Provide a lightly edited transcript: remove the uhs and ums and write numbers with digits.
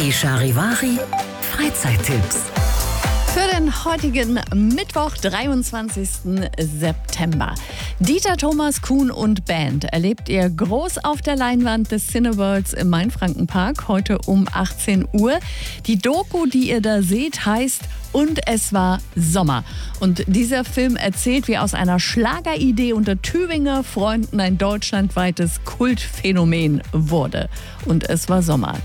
Die Charivari Freizeittipps. Für den heutigen Mittwoch, 23. September. Dieter Thomas Kuhn und Band erlebt ihr groß auf der Leinwand des Cineworlds im Main-Franken-Park heute um 18 Uhr. Die Doku, die ihr da seht, heißt Und es war Sommer. Und dieser Film erzählt, wie aus einer Schlageridee unter Tübinger Freunden ein deutschlandweites Kultphänomen wurde. Und es war Sommer.